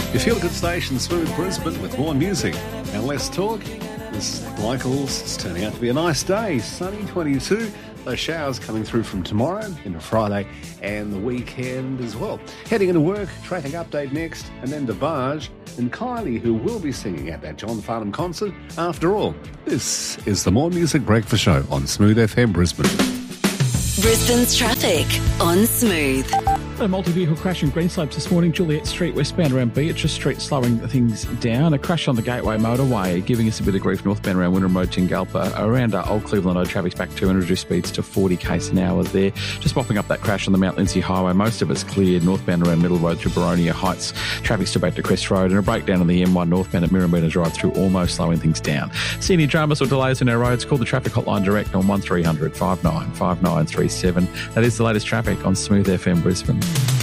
You feel a good station, Smooth Brisbane, with more music and less talk. This is Michael's. It's turning out to be a nice day. Sunny 22. Those showers coming through from tomorrow into Friday and the weekend as well. Heading into work, traffic update next, and then DeBarge and Kylie, who will be singing at that John Farnham concert. After all, this is the More Music Breakfast Show on Smooth FM Brisbane. Brisbane's traffic on Smooth. A multi-vehicle crash in Greenslopes this morning, Juliet Street westbound around Beatrice Street, slowing things down. A crash on the Gateway Motorway, giving us a bit of grief northbound around Wynnum Road, Tingalpa. Around Old Cleveland Road, traffic's back 200, reduced speeds to 40 k's an hour there. Just mopping up that crash on the Mount Lindsay Highway. Most of it's cleared northbound around Middle Road through Baronia Heights. Traffic's still back to Crest Road, and a breakdown on the M1 northbound at Mirrabooka Drive through, almost slowing things down. See any dramas or delays in our roads? Call the traffic hotline direct on 1300 59 5937. That is the latest traffic on Smooth FM Brisbane.